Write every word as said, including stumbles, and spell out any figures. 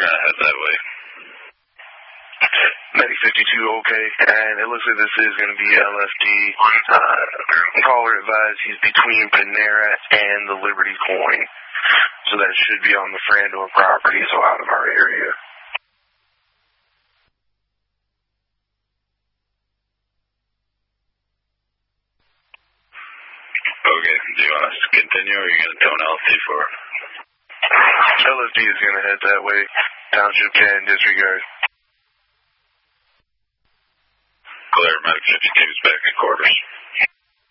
we're going to head that way. Medic fifty-two, okay, and it looks like this is going to be L F D. Uh, caller advised he's between Panera and the Liberty Coin, so that should be on the Frandor property, so out of our area. Okay, do you want us to continue, or are you going to tone L F D for? L F D is going to head that way. Township ten, disregard. Clear, Medic fifty-two is back in quarters.